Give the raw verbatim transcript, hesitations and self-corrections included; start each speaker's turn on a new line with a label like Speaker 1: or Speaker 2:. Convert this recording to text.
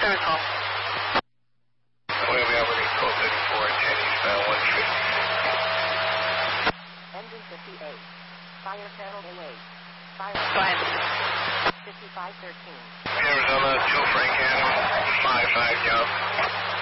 Speaker 1: seven call.
Speaker 2: We'll be able to call thirty-four, ten eastbound, one fifty.
Speaker 3: Engine fifty-eight. Fire panel in eight. Fire.
Speaker 1: Go ahead.
Speaker 3: fifty-five thirteen.
Speaker 2: Arizona, two Frank Adam, five five, y'all.